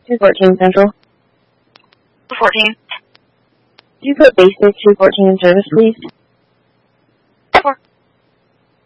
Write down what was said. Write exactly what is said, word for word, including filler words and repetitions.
two fourteen Central. two fourteen. Could you put basic two fourteen in service, please?